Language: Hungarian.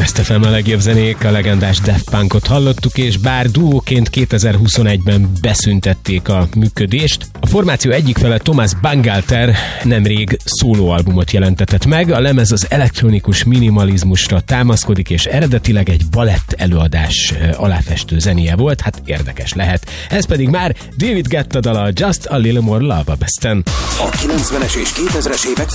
Best FM a legjobb zenék, a legendás Daft Punkot hallottuk, és bár duóként 2021-ben beszüntették a működést, a formáció egyik fele Thomas Bangalter nemrég szólóalbumot jelentetett meg. A lemez az elektronikus minimalizmusra támaszkodik, és eredetileg egy balett előadás aláfestő zenéje volt, hát érdekes lehet. Ez pedig már David Guetta dala, Just a Little More Love a Besten. A 90-es és 2000-es évek